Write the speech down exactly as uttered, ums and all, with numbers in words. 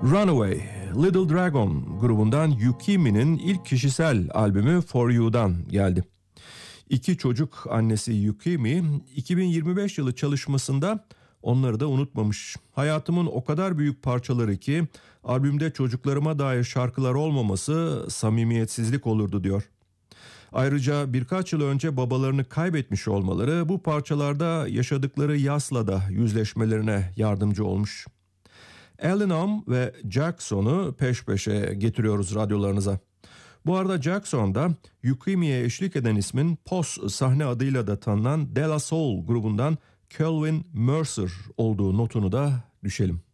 Runaway, Little Dragon grubundan Yukimi'nin ilk kişisel albümü For You'dan geldi. İki çocuk annesi Yukimi, iki bin yirmi beş yılı çalışmasında onları da unutmamış. Hayatımın o kadar büyük parçaları ki albümde çocuklarıma dair şarkılar olmaması samimiyetsizlik olurdu diyor. Ayrıca birkaç yıl önce babalarını kaybetmiş olmaları bu parçalarda yaşadıkları yasla da yüzleşmelerine yardımcı olmuş. Alan ve Jackson'u peş peşe getiriyoruz radyolarınıza. Bu arada Jackson'da Yukimi'ye eşlik eden ismin Pos sahne adıyla da tanınan De La Soul grubundan Kelvin Mercer olduğu notunu da düşelim.